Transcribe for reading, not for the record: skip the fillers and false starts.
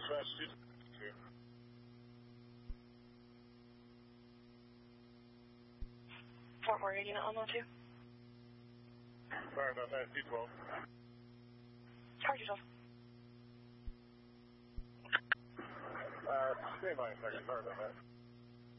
Fort Morgan, unit 112. Sorry about that, C12. Charge yourself. Stay by a second, sorry about that.